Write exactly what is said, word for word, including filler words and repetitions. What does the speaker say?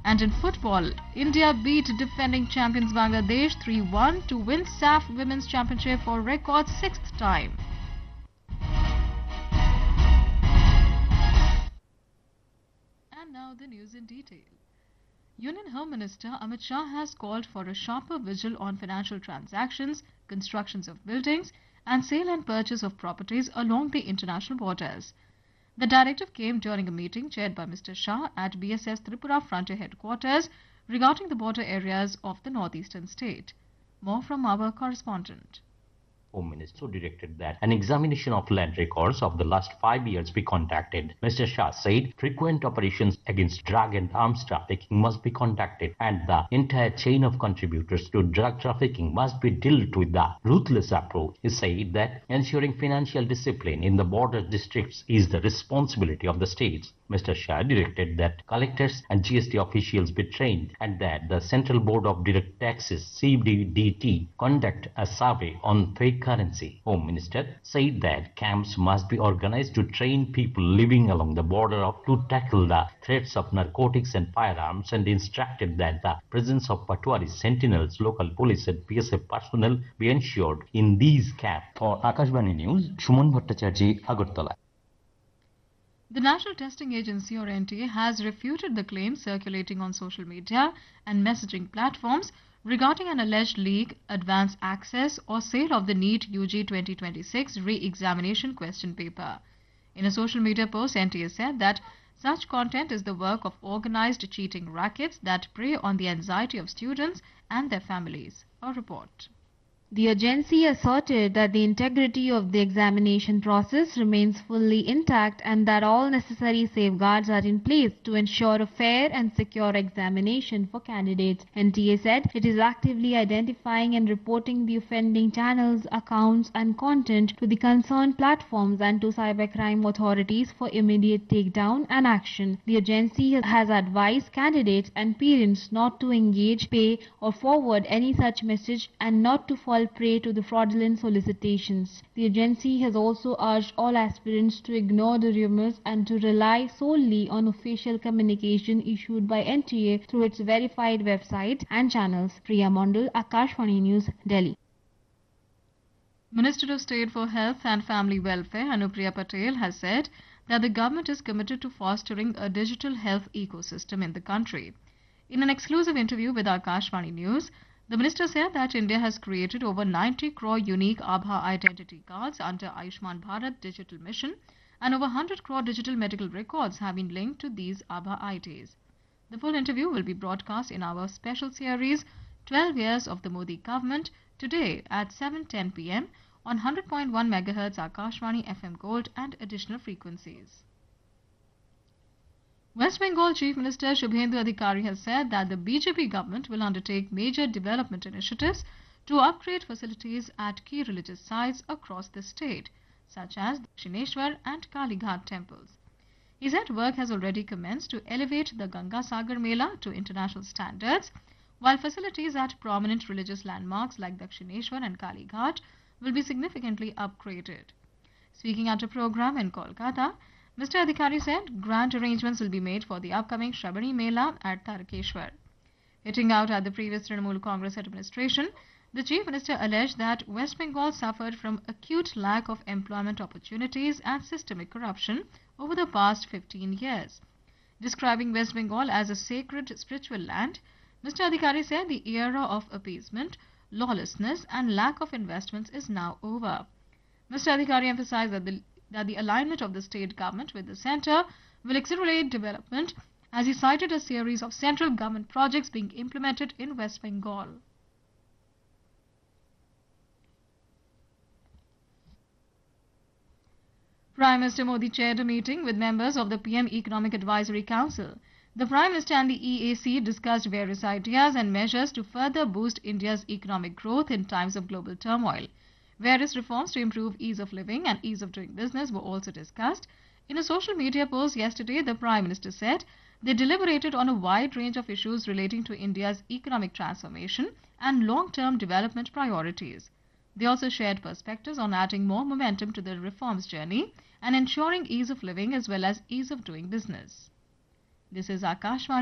And in football, India beat defending champions Bangladesh three one to win S A F Women's Championship for record sixth time. And now the news in detail. Union Home Minister Amit Shah has called for a sharper vigil on financial transactions, constructions of buildings, and sale and purchase of properties along the international borders. The directive came during a meeting chaired by Mister Shah at B S F's Tripura Frontier Headquarters regarding the border areas of the northeastern state. More from our correspondent. Home Minister directed that an examination of land records of the last five years be conducted. Mister Shah said frequent operations against drug and arms trafficking must be conducted and the entire chain of contributors to drug trafficking must be dealt with the ruthless approach. He said that ensuring financial discipline in the border districts is the responsibility of the states. Mister Shah directed that collectors and G S T officials be trained and that the Central Board of Direct Taxes C B D T conduct a survey on fake currency. Home Minister said that camps must be organized to train people living along the border of, to tackle the threats of narcotics and firearms and instructed that the presence of Patwari sentinels, local police and B S F personnel be ensured in these camps. For Akashvani News, Shumon Bhattacharjee, Agartala. The National Testing Agency or N T A has refuted the claims circulating on social media and messaging platforms regarding an alleged leak, advance access or sale of the NEET U G twenty twenty-six re-examination question paper. In a social media post, N T A said that such content is the work of organized cheating rackets that prey on the anxiety of students and their families. A report. The agency asserted that the integrity of the examination process remains fully intact and that all necessary safeguards are in place to ensure a fair and secure examination for candidates. N T A said it is actively identifying and reporting the offending channels, accounts and content to the concerned platforms and to cybercrime authorities for immediate takedown and action. The agency has advised candidates and parents not to engage, pay or forward any such message and not to fall prey to the fraudulent solicitations. The agency has also urged all aspirants to ignore the rumors and to rely solely on official communication issued by N T A through its verified website and channels. Priya Mondal, Akashvani News, Delhi. Minister of State for Health and Family Welfare Anupriya Patel has said that the government is committed to fostering a digital health ecosystem in the country. In an exclusive interview with Akashvani News, the minister said that India has created over ninety crore unique Aadhaar identity cards under Ayushman Bharat Digital Mission and over one hundred crore digital medical records have been linked to these Aadhaar I Ds. The full interview will be broadcast in our special series twelve Years of the Modi Government today at seven ten p m on one hundred point one megahertz Akashvani F M Gold and additional frequencies. West Bengal Chief Minister Shubhendu Adhikari has said that the B J P government will undertake major development initiatives to upgrade facilities at key religious sites across the state, such as Dakshineshwar and Kalighat temples. He said work has already commenced to elevate the Ganga Sagar Mela to international standards, while facilities at prominent religious landmarks like Dakshineshwar and Kalighat will be significantly upgraded. Speaking at a program in Kolkata, Mister Adhikari said grand arrangements will be made for the upcoming Shrabani Mela at Tarakeshwar. Hitting out at the previous Trinamool Congress administration, the Chief Minister alleged that West Bengal suffered from acute lack of employment opportunities and systemic corruption over the past fifteen years. Describing West Bengal as a sacred spiritual land, Mister Adhikari said the era of appeasement, lawlessness and lack of investments is now over. Mister Adhikari emphasized that the that the alignment of the state government with the centre will accelerate development, as he cited a series of central government projects being implemented in West Bengal. Prime Minister Modi chaired a meeting with members of the P M Economic Advisory Council. The Prime Minister and the E A C discussed various ideas and measures to further boost India's economic growth in times of global turmoil. Various reforms to improve ease of living and ease of doing business were also discussed. In a social media post yesterday, the Prime Minister said they deliberated on a wide range of issues relating to India's economic transformation and long-term development priorities. They also shared perspectives on adding more momentum to the reforms journey and ensuring ease of living as well as ease of doing business. This is Akashvani.